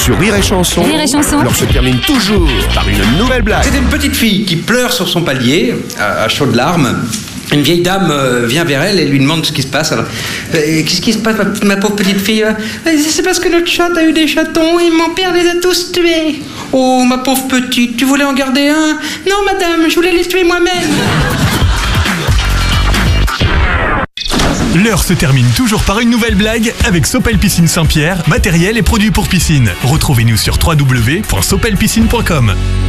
Sur Rire et Chanson, Rire et Chanson. l'heure se termine toujours par une nouvelle blague. C'était une petite fille qui pleure sur son palier, à chaudes larmes. Une vieille dame vient vers elle et lui demande ce qui se passe. Alors, qu'est-ce qui se passe, ma pauvre petite fille? C'est parce que notre chat a eu des chatons et mon père les a tous tués. Oh, ma pauvre petite, tu voulais en garder un? Non, madame, je voulais les tuer moi-même. L'heure se termine toujours par une nouvelle blague avec Sopel Piscine Saint-Pierre, matériel et produits pour piscine. Retrouvez-nous sur www.sopelpiscine.com.